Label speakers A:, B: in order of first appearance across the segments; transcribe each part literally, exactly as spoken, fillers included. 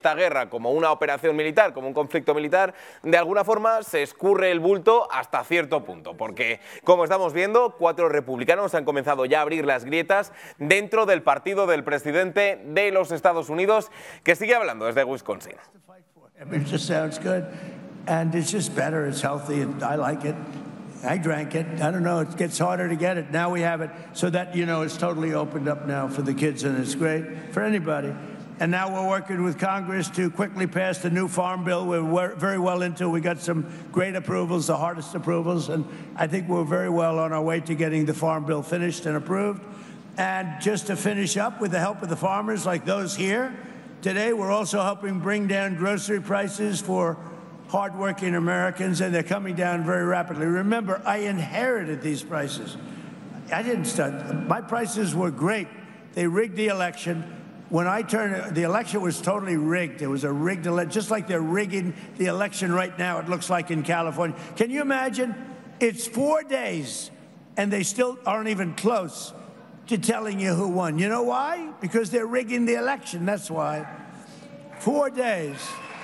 A: esta guerra como una operación militar, como un conflicto militar, de alguna forma se escurre el bulto hasta cierto punto, porque, como estamos viendo, cuatro republicanos han comenzado ya a abrir las grietas dentro del partido del presidente de los Estados Unidos, que sigue hablando desde Wisconsin.
B: It just sounds good, and it's just better, it's healthy, and I like it. I drank it. I don't know, it gets harder to get it. Now we have it, so that, you know, it's totally opened up now for the kids, and it's great for anybody. And now we're working with Congress to quickly pass the new Farm Bill. We're very well into it. We got some great approvals, the hardest approvals, and I think we're very well on our way to getting the Farm Bill finished and approved. And just to finish up, with the help of the farmers like those here, today we're also helping bring down grocery prices for hardworking Americans, and they're coming down very rapidly. Remember, I inherited these prices. I didn't start. My prices were great. They rigged the election. When I turned, the election was totally rigged. It was a rigged election, just like they're rigging the election right now, it looks like in California. Can you imagine? It's four days, and they still aren't even close to telling you who won. You know why? Because they're rigging the election, that's why. Four days.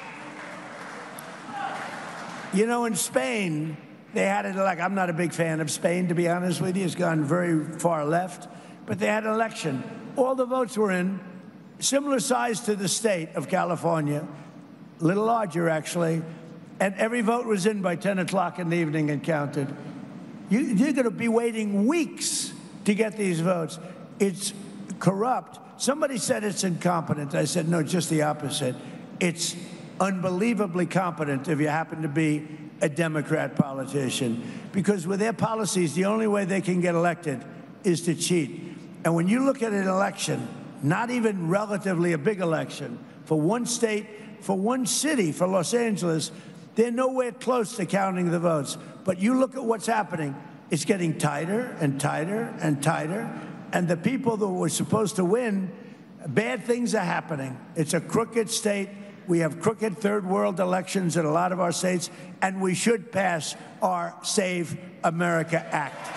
B: You know, in Spain, they had it like, I'm not a big fan of Spain, to be honest with you. It's gone very far left. But they had an election. All the votes were in. Similar size to the state of California, a little larger actually, and every vote was in by ten o'clock in the evening and counted. You, you're going to be waiting weeks to get these votes. It's corrupt. Somebody said it's incompetent. I said, no, just the opposite. It's unbelievably competent if you happen to be a Democrat politician, because with their policies, the only way they can get elected is to cheat. And when you look at an election, not even relatively a big election, for one state, for one city, for Los Angeles, they're nowhere close to counting the votes. But you look at what's happening, it's getting tighter and tighter and tighter, and the people that were supposed to win, bad things are happening. It's a crooked state. We have crooked third world elections in a lot of our states, and we should pass our Save America Act.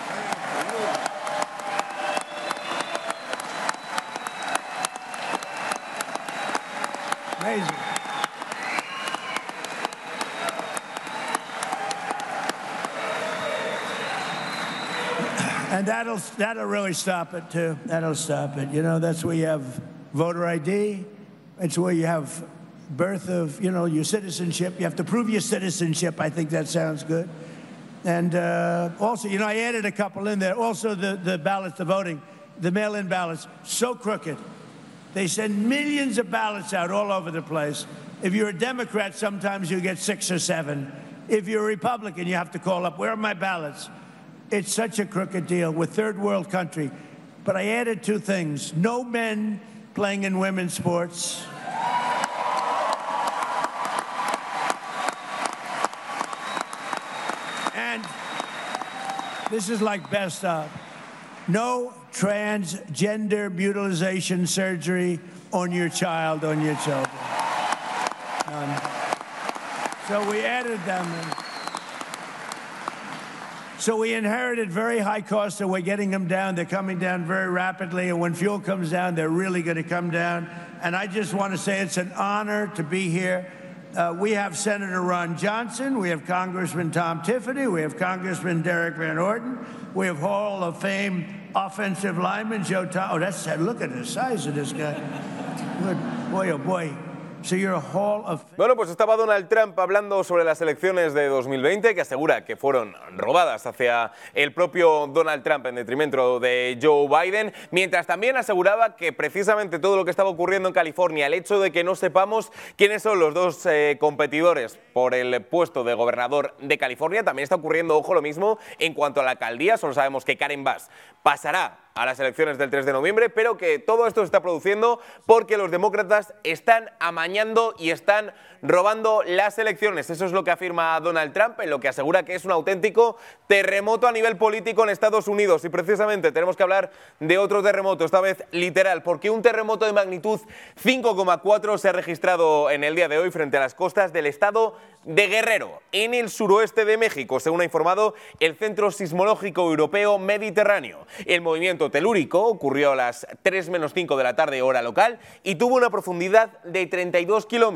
B: Amazing. And that'll that'll really stop it too. That'll stop it. You know, that's where you have voter I D. It's where you have birth of, you know, your citizenship. You have to prove your citizenship. I think that sounds good. And uh, also, you know, I added a couple in there. Also, the the ballots, the voting, the mail-in ballots, so crooked. They send millions of ballots out all over the place. If you're a Democrat, sometimes you get six or seven. If you're a Republican, you have to call up, where are my ballots? It's such a crooked deal with third world country. But I added two things. No men playing in women's sports. And this is like best of. No transgender mutilization surgery on your child, on your children. None. So we added them in. So we inherited very high costs, and we're getting them down. They're coming down very rapidly, and when fuel comes down, they're really going to come down. And I just want to say it's an honor to be here. Uh, we have Senator Ron Johnson, we have Congressman Tom Tiffany, we have Congressman Derek Van Orden, we have Hall of Fame offensive lineman Joe Tom. Oh, that's, look at the size of this guy. Good. Boy, oh boy. So you're a Hall of...
A: Bueno, pues estaba Donald Trump hablando sobre las elecciones de dos mil veinte, que asegura que fueron robadas hacia el propio Donald Trump en detrimento de Joe Biden, mientras también aseguraba que precisamente todo lo que estaba ocurriendo en California, el hecho de que no sepamos quiénes son los dos eh, competidores por el puesto de gobernador de California, también está ocurriendo, ojo, lo mismo en cuanto a la alcaldía. Solo sabemos que Karen Bass pasará a las elecciones del tres de noviembre, pero que todo esto se está produciendo porque los demócratas están amañando y están robando las elecciones. Eso es lo que afirma Donald Trump, en lo que asegura que es un auténtico terremoto a nivel político en Estados Unidos. Y precisamente tenemos que hablar de otro terremoto, esta vez literal, porque un terremoto de magnitud cinco coma cuatro se ha registrado en el día de hoy frente a las costas del estado de Guerrero, en el suroeste de México, según ha informado el Centro Sismológico Europeo Mediterráneo. El movimiento telúrico ocurrió a las tres menos cinco de la tarde hora local y tuvo una profundidad de treinta y dos kilómetros.